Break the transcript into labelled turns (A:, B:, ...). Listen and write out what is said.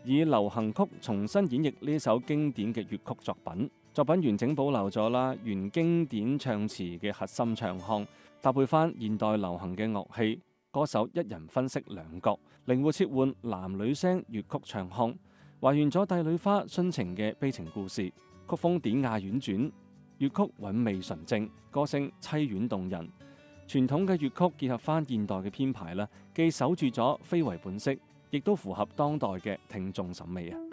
A: 以流行曲重新演繹呢首經典嘅粵曲作品。作品完整保留咗啦原經典唱詞嘅核心唱腔，搭配翻現代流行嘅樂器，歌手一人分飾兩角，靈活切換男女聲粵曲唱腔，還原咗帝女花殉情嘅悲情故事。曲風典雅婉轉，粵曲韻味純正，歌聲凄婉動人。傳統嘅粵曲結合翻現代嘅編排啦，既守住咗非遺本色，亦都符合當代嘅聽眾審美啊！